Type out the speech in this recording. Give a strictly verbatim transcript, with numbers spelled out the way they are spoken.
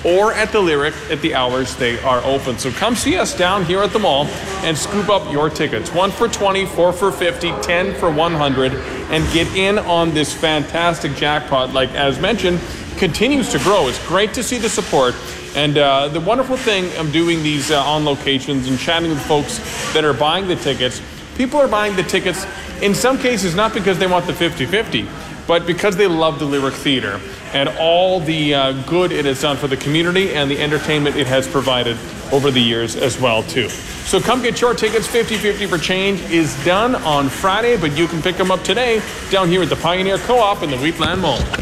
or at the Lyric at the hours they are open. So come see us down here at the mall and scoop up your tickets. One for twenty, four for fifty, ten for one hundred, and get in on this fantastic jackpot. Like as mentioned, continues to grow. It's great to see the support. And uh, the wonderful thing of doing these uh, on locations and chatting with folks that are buying the tickets, people are buying the tickets in some cases not because they want the fifty-fifty, but because they love the Lyric Theatre and all the uh, good it has done for the community and the entertainment it has provided over the years as well too. So come get your tickets. fifty-fifty for Change is done on Friday, but you can pick them up today down here at the Pioneer Co-op in the Wheatland Mall.